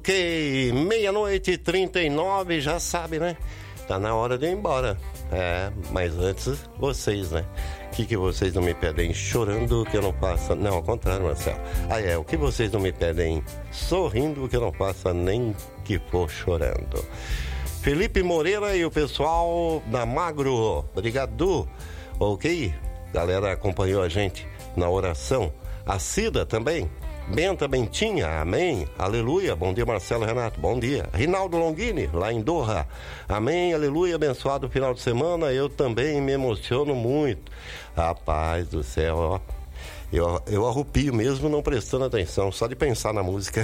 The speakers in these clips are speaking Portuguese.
Ok, 00:39, já sabe, né? Tá na hora de ir embora. Mas antes, vocês, né? O que vocês não me pedem chorando que eu não faça? Não, ao contrário, Marcelo. O que vocês não me pedem sorrindo que eu não faça nem que for chorando. Felipe Moreira e o pessoal da Magro, obrigado. Ok, galera acompanhou a gente na oração. A Cida também. Benta Bentinha, amém, aleluia, bom dia Marcelo, Renato, bom dia. Rinaldo Longini, lá em Doha, amém, aleluia, abençoado final de semana, eu também me emociono muito. Rapaz do céu, ó, eu arrupio mesmo não prestando atenção, só de pensar na música.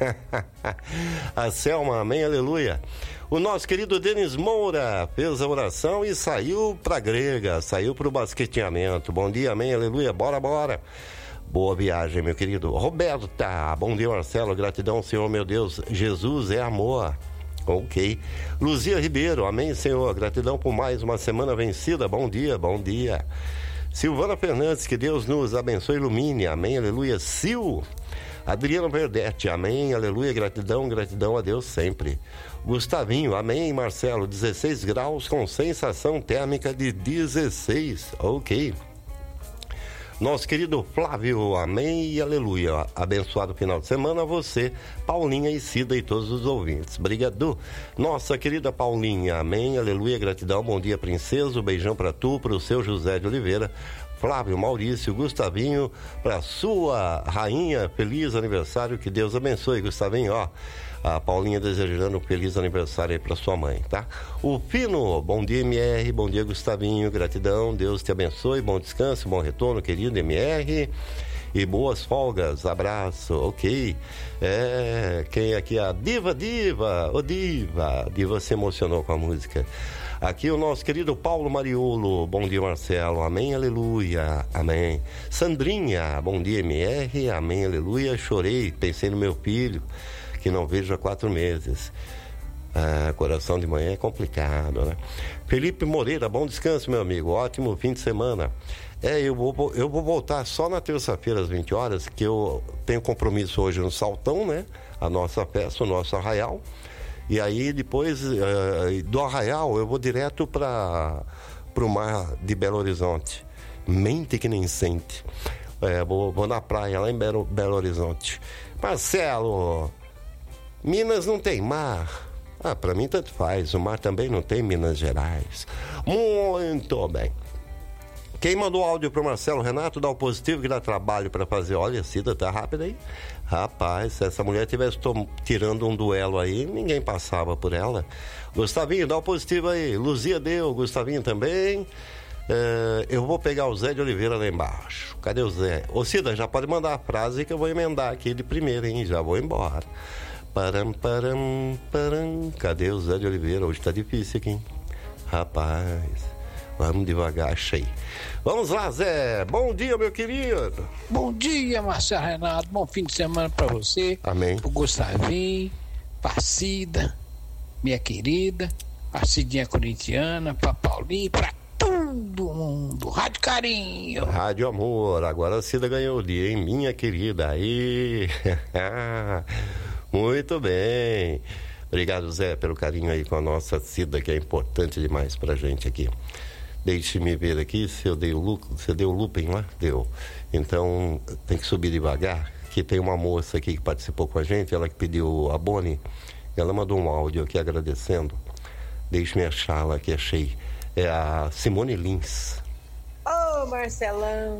A Selma, amém, aleluia. O nosso querido Denis Moura fez a oração e saiu pra grega, saiu pro basqueteamento. Bom dia, amém, aleluia, bora. Boa viagem, meu querido. Roberta, bom dia, Marcelo. Gratidão, Senhor, meu Deus. Jesus é amor. Ok. Luzia Ribeiro, amém, Senhor. Gratidão por mais uma semana vencida. Bom dia. Silvana Fernandes, que Deus nos abençoe e ilumine. Amém, aleluia. Sil. Adriano Verdete, amém, aleluia. Gratidão a Deus sempre. Gustavinho, amém, Marcelo. 16 graus com sensação térmica de 16. Ok. Nosso querido Flávio, amém e aleluia. Abençoado final de semana a você, Paulinha e Cida e todos os ouvintes. Obrigado. Nossa querida Paulinha, amém, aleluia, gratidão. Bom dia, princesa. Um beijão pra tu, pro seu José de Oliveira, Flávio, Maurício, Gustavinho, pra sua rainha, feliz aniversário, que Deus abençoe, Gustavinho, ó. A Paulinha desejando um feliz aniversário aí pra sua mãe, tá? O Fino, bom dia, MR, bom dia, Gustavinho, gratidão, Deus te abençoe, bom descanso, bom retorno, querido MR, e boas folgas, abraço, ok. Quem aqui? A Diva, Diva se emocionou com a música. Aqui o nosso querido Paulo Mariolo, bom dia, Marcelo, amém, aleluia, amém. Sandrinha, bom dia, MR, amém, aleluia, chorei, pensei no meu filho, que não vejo há 4 meses. Coração de manhã é complicado, né? Felipe Moreira, bom descanso, meu amigo, ótimo fim de semana. Eu vou voltar só na terça-feira às 20 horas, que eu tenho compromisso hoje no Saltão, né? A nossa festa, o nosso arraial. E aí depois do arraial eu vou direto para o mar de Belo Horizonte. Mente que nem sente. Vou na praia lá em Belo Horizonte. Marcelo, Minas não tem mar. Para mim tanto faz. O mar também não tem, Minas Gerais. Muito bem. Quem mandou áudio pro Marcelo, Renato, dá o positivo que dá trabalho para fazer. Olha, a Cida tá rápida aí. Rapaz, se essa mulher tivesse tirando um duelo aí, ninguém passava por ela. Gustavinho, dá o positivo aí. Luzia deu, Gustavinho também. Eu vou pegar o Zé de Oliveira lá embaixo. Cadê o Zé? Ô Cida, já pode mandar a frase que eu vou emendar aqui de primeira, hein? Já vou embora. Param. Cadê o Zé de Oliveira? Hoje tá difícil aqui, hein? Rapaz... Vamos devagar, achei. Vamos lá, Zé. Bom dia, meu querido. Bom dia, Marcelo Renato. Bom fim de semana pra você. Amém. Pro Gustavinho, pra Cida, minha querida, pra Cidinha corintiana, pra Paulinho, pra todo mundo. Rádio Carinho. Rádio Amor. Agora a Cida ganhou o dia, hein? Minha querida. Aí. Muito bem. Obrigado, Zé, pelo carinho aí com a nossa Cida, que é importante demais pra gente aqui. Deixe-me ver aqui se eu dei o loop. Você deu o looping lá? Deu. Então, tem que subir devagar, que tem uma moça aqui que participou com a gente, ela que pediu a Boni, ela mandou um áudio aqui agradecendo. Deixe-me achá-la, que achei. É a Simone Lins. Ô, Marcelão.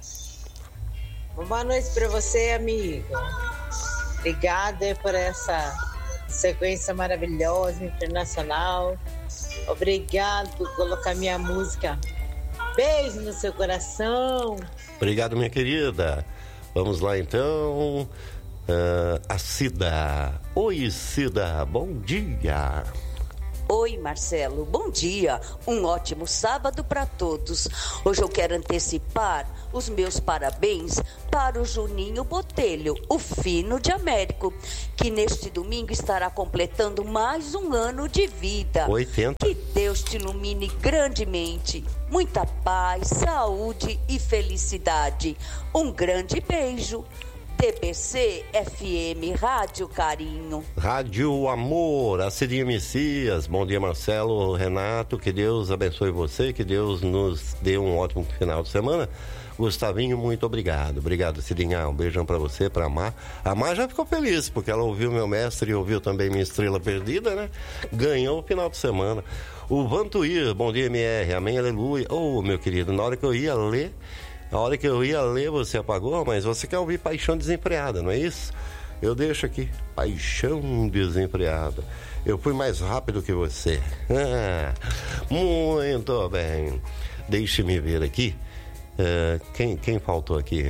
Boa noite pra você, amigo. Obrigada por essa sequência maravilhosa, internacional. Obrigado por colocar minha música. Beijo no seu coração. Obrigado, minha querida. Vamos lá, então. A Cida. Oi, Cida. Bom dia. Oi, Marcelo. Bom dia. Um ótimo sábado para todos. Hoje eu quero antecipar os meus parabéns para o Juninho Botelho, o Fino de Américo, que neste domingo estará completando mais um ano de vida. 80. Que Deus te ilumine grandemente. Muita paz, saúde e felicidade. Um grande beijo. TBC FM Rádio Carinho. Rádio Amor, a Cidinha Messias. Bom dia, Marcelo, Renato. Que Deus abençoe você, que Deus nos dê um ótimo final de semana. Gustavinho, muito obrigado. Obrigado, Cidinha. Um beijão pra você, pra Mar. A Mar já ficou feliz, porque ela ouviu meu mestre e ouviu também minha estrela perdida, né? Ganhou o final de semana. O Vantuir, bom dia, MR. Amém, aleluia. Ô, meu querido, na hora que eu ia ler, você apagou, mas você quer ouvir Paixão Desenfreada, não é isso? Eu deixo aqui, Paixão Desenfreada. Eu fui mais rápido que você. Muito bem. Deixe-me ver aqui. Quem faltou aqui?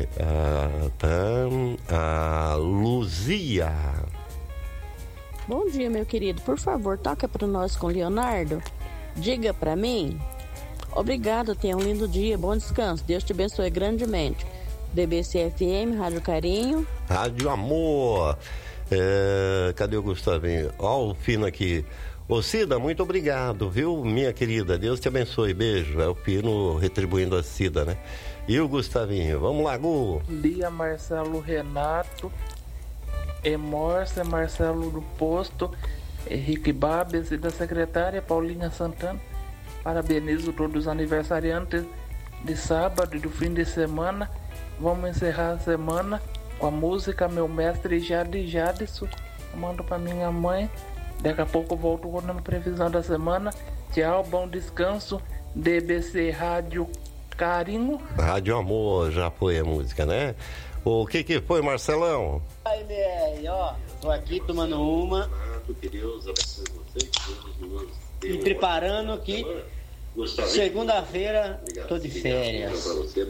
A Luzia. Bom dia, meu querido. Por favor, toca para nós com Leonardo. Diga para mim. Obrigado, tenha um lindo dia, bom descanso. Deus te abençoe grandemente. DBC FM, Rádio Carinho. Rádio Amor. Cadê o Gustavinho? Ó, o Fino aqui. Ô Cida, muito obrigado, viu, minha querida? Deus te abençoe, beijo. É o Pino retribuindo a Cida, né? E o Gustavinho? Vamos lá, Gu. Bom dia, Marcelo, Renato, Emorça, Marcelo do Posto, Henrique Babes e da secretária Paulinha Santana. Parabenizo todos os aniversariantes de sábado e do fim de semana. Vamos encerrar a semana com a música Meu Mestre Jadson. Eu mando pra minha mãe. Daqui a pouco eu volto com a previsão da semana. Tchau, bom descanso. DBC Rádio Carinho. Rádio Amor, já foi a música, né? O que foi, Marcelão? Aí, MR, ó, tô aqui tomando uma. Que Deus abençoe você, me preparando aqui. Segunda-feira, tô de férias.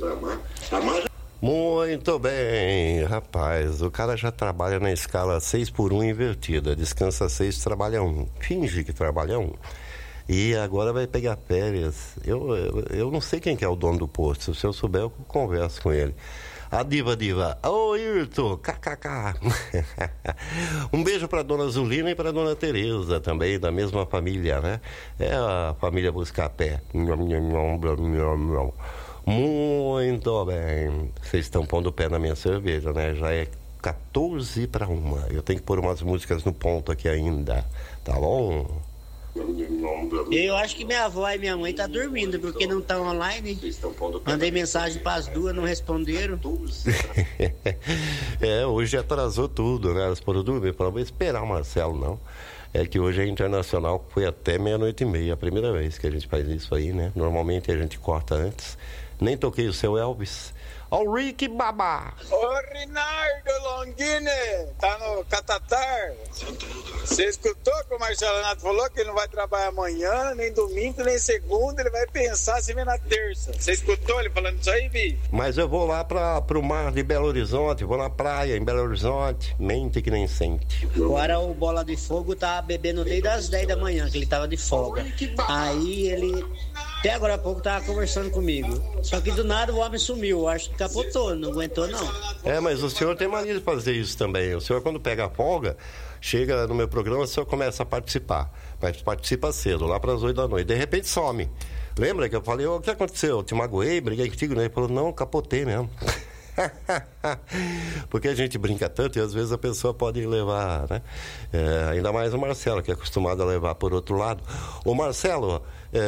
Muito bem, rapaz, o cara já trabalha na escala 6x1 invertida, descansa 6, trabalha 1, finge que trabalha 1, e agora vai pegar férias. Eu não sei quem que é o dono do posto, se eu souber eu converso com ele. A diva, ô Irto, kkk. Um beijo pra dona Zulina e pra dona Tereza também, da mesma família, né? É a família Buscapé. Muito bem. Vocês estão pondo o pé na minha cerveja, né? Já é 12:01. Eu tenho que pôr umas músicas no ponto aqui ainda. Tá bom? Eu acho que minha avó e minha mãe tá dormindo, porque não estão online. Mandei mensagem para as duas, não responderam. Hoje atrasou tudo, né? Elas foram dormir. Não vou esperar o Marcelo, não. É que hoje é internacional, foi até 00:30. A primeira vez que a gente faz isso aí, né? Normalmente a gente corta antes. Nem toquei o seu Elvis. Ó, o Rick Babá. Ô, Rinaldo Longini, tá no Catatar. Você escutou que o Marcelo Renato falou que ele não vai trabalhar amanhã, nem domingo, nem segunda, ele vai pensar se vem na terça. Você escutou ele falando isso aí, Vi? Mas eu vou lá pro mar de Belo Horizonte, vou na praia em Belo Horizonte, mente que nem sente. Agora o Bola de Fogo tá bebendo desde as 10 da manhã, que ele tava de folga. Aí ele, até agora há pouco, tava conversando comigo. Só que do nada o homem sumiu, acho que capotou, não aguentou não. Mas o senhor tem mania de fazer isso também. O senhor, quando pega a folga, chega no meu programa, o senhor começa a participar. Mas participa cedo, lá para as 8 da noite. De repente some. Lembra que eu falei, o que aconteceu? Eu te magoei, briguei contigo, né? Ele falou, não, capotei mesmo. Porque a gente brinca tanto e às vezes a pessoa pode levar, né? Ainda mais o Marcelo, que é acostumado a levar por outro lado. Ô Marcelo,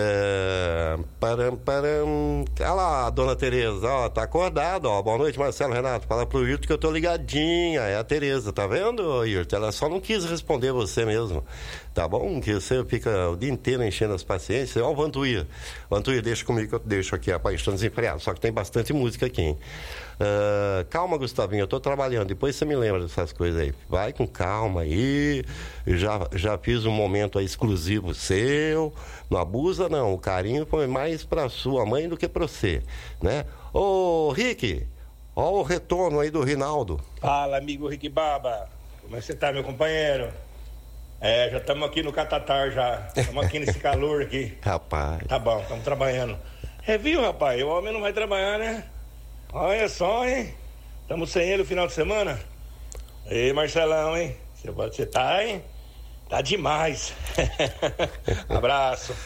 olha lá, a dona Tereza, ó, tá acordado, ó. Boa noite, Marcelo, Renato. Fala pro Irto que eu tô ligadinha. É a Tereza, tá vendo, Irto? Ela só não quis responder você mesmo. Tá bom? Que você fica o dia inteiro enchendo as paciências. Ó, o Vantuir. Vantuir, deixa comigo que eu deixo aqui a Paixão Desenfreada. Só que tem bastante música aqui, hein? Calma, Gustavinho, eu tô trabalhando. Depois você me lembra dessas coisas aí. Vai com calma aí. Já fiz um momento aí exclusivo seu. Não abusa, não. O carinho foi mais pra sua mãe do que pra você, né? Ô, Rick, ó o retorno aí do Rinaldo. Fala, amigo Rick Baba. Como é que você tá, meu companheiro? Já estamos aqui no Catatar já. Estamos aqui nesse calor aqui. Rapaz. Tá bom, estamos trabalhando. Viu, rapaz? O homem não vai trabalhar, né? Olha só, hein? Estamos sem ele o final de semana. Ei, Marcelão, hein? Você tá, hein? Tá demais. Abraço.